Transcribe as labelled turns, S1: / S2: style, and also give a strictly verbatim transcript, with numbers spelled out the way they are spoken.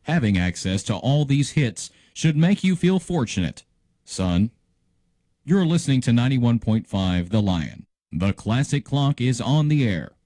S1: Having access to all these hits should make you feel fortunate. Son, you're listening to ninety-one point five The Lion. The Classic Clock is on the air.